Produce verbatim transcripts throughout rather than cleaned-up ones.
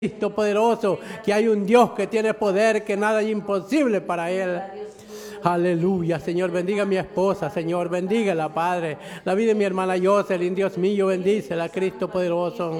Cristo poderoso, que hay un Dios que tiene poder, que nada es imposible para Él. Aleluya, Señor, bendiga a mi esposa, Señor, bendígala, Padre. La vida de mi hermana Jocelyn, Dios mío, bendícela, Cristo poderoso.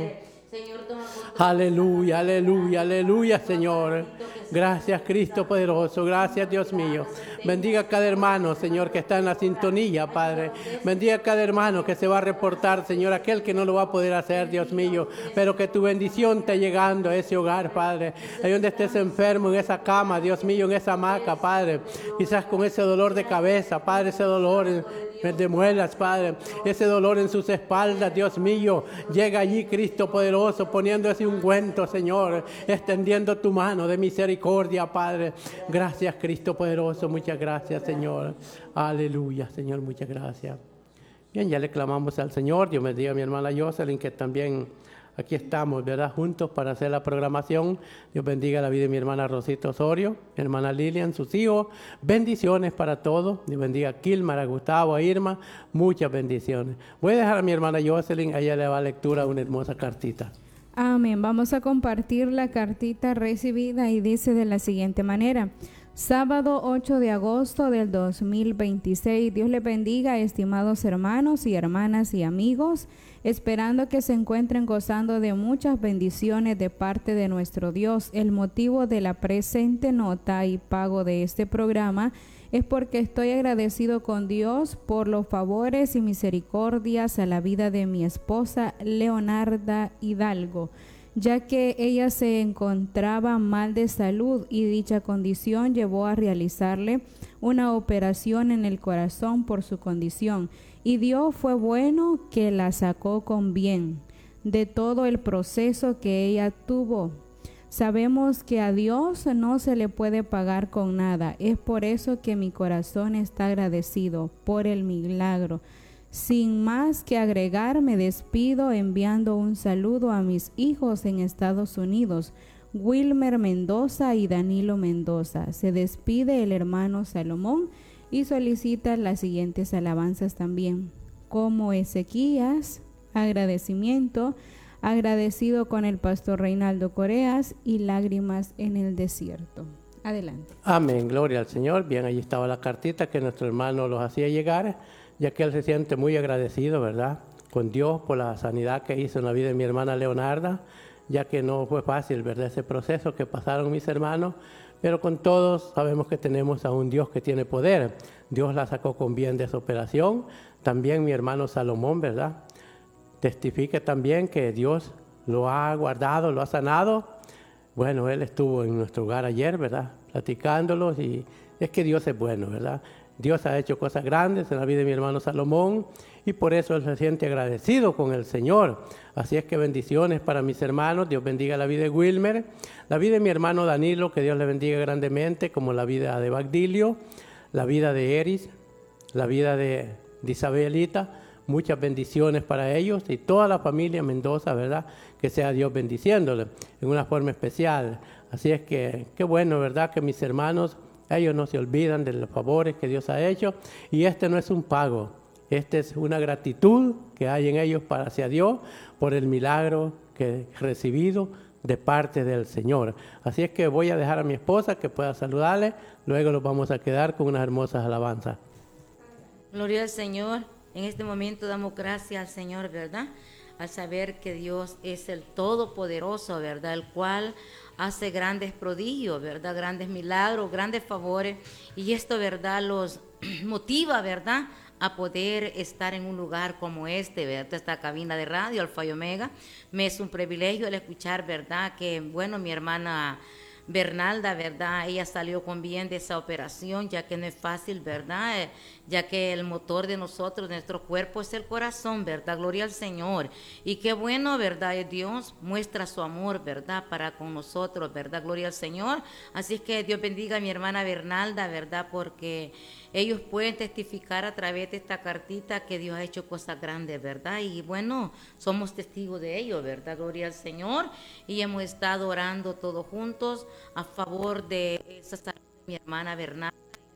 Aleluya, aleluya, aleluya, Señor. Gracias, Cristo poderoso. Gracias, Dios mío. Bendiga a cada hermano, Señor, que está en la sintonía, Padre. Bendiga a cada hermano que se va a reportar, Señor, aquel que no lo va a poder hacer, Dios mío. Pero que tu bendición esté llegando a ese hogar, Padre. Ahí donde estés enfermo, en esa cama, Dios mío, en esa hamaca, Padre. Quizás con ese dolor de cabeza, Padre, ese dolor de muelas, Padre, ese dolor en sus espaldas, Dios mío, llega allí Cristo poderoso, poniendo ese ungüento, Señor, extendiendo tu mano de misericordia, Padre. Gracias, Cristo poderoso, muchas gracias, Señor. Aleluya, Señor, muchas gracias. Bien, ya le clamamos al Señor. Dios bendiga a mi hermana Jocelyn, que también aquí estamos, ¿verdad? Juntos para hacer la programación. Dios bendiga la vida de mi hermana Rosita Osorio, mi hermana Lilian, sus hijos. Bendiciones para todos. Dios bendiga a Kilmar, a Gustavo, a Irma. Muchas bendiciones. Voy a dejar a mi hermana Jocelyn, a ella le va a lectura una hermosa cartita. Amén. Vamos a compartir la cartita recibida y dice de la siguiente manera. Sábado ocho de agosto del dos mil veintiséis. Dios les bendiga, estimados hermanos y hermanas y amigos, esperando que se encuentren gozando de muchas bendiciones de parte de nuestro Dios. El motivo de la presente nota y pago de este programa es porque estoy agradecido con Dios por los favores y misericordias a la vida de mi esposa Leonarda Hidalgo, ya que ella se encontraba mal de salud y dicha condición llevó a realizarle una operación en el corazón por su condición. Y Dios fue bueno que la sacó con bien de todo el proceso que ella tuvo. Sabemos que a Dios no se le puede pagar con nada. Es por eso que mi corazón está agradecido por el milagro. Sin más que agregar, me despido enviando un saludo a mis hijos en Estados Unidos, Wilmer Mendoza y Danilo Mendoza. Se despide el hermano Salomón y solicita las siguientes alabanzas también, como Ezequías, agradecimiento, agradecido con el pastor Reinaldo Coreas y lágrimas en el desierto. Adelante. Amén, gloria al Señor. Bien, allí estaba la cartita que nuestro hermano los hacía llegar, ya que él se siente muy agradecido, ¿verdad?, con Dios por la sanidad que hizo en la vida de mi hermana Leonarda, ya que no fue fácil, ¿verdad?, ese proceso que pasaron mis hermanos, pero con todos sabemos que tenemos a un Dios que tiene poder. Dios la sacó con bien de esa operación. También mi hermano Salomón, ¿verdad?, testifica también que Dios lo ha guardado, lo ha sanado. Bueno, él estuvo en nuestro hogar ayer, ¿verdad?, platicándolos, y es que Dios es bueno, ¿verdad? Dios ha hecho cosas grandes en la vida de mi hermano Salomón y por eso él se siente agradecido con el Señor. Así es que bendiciones para mis hermanos. Dios bendiga la vida de Wilmer, la vida de mi hermano Danilo, que Dios le bendiga grandemente, como la vida de Bagdilio, la vida de Eris, la vida de, de Isabelita. Muchas bendiciones para ellos y toda la familia Mendoza, ¿verdad? Que sea Dios bendiciéndole en una forma especial. Así es que qué bueno, ¿verdad?, que mis hermanos, ellos no se olvidan de los favores que Dios ha hecho, y este no es un pago, este es una gratitud que hay en ellos para hacia Dios por el milagro que he recibido de parte del Señor. Así es que voy a dejar a mi esposa que pueda saludarle, luego los vamos a quedar con unas hermosas alabanzas. Gloria al Señor. En este momento damos gracias al Señor, ¿verdad?, al saber que Dios es el Todopoderoso, ¿verdad?, el cual hace grandes prodigios, ¿verdad?, grandes milagros, grandes favores, y esto, ¿verdad?, los motiva, ¿verdad?, a poder estar en un lugar como este, ¿verdad?, esta cabina de radio, Alfa y Omega. Me es un privilegio el escuchar, ¿verdad?, que, bueno, mi hermana Bernalda, ¿verdad?, ella salió con bien de esa operación, ya que no es fácil, ¿verdad?, eh, ya que el motor de nosotros, de nuestro cuerpo es el corazón, ¿verdad?, gloria al Señor. Y qué bueno, ¿verdad?, Dios muestra su amor, ¿verdad?, para con nosotros, ¿verdad?, gloria al Señor. Así es que Dios bendiga a mi hermana Bernalda, ¿verdad?, porque ellos pueden testificar a través de esta cartita que Dios ha hecho cosas grandes, ¿verdad? Y bueno, somos testigos de ello, ¿verdad? Gloria al Señor. Y hemos estado orando todos juntos a favor de esa salud de mi hermana Bernarda.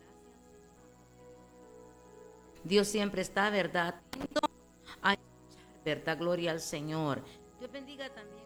Dios siempre está, ¿verdad?, atento a escuchar, ¿verdad? Gloria al Señor. Dios bendiga también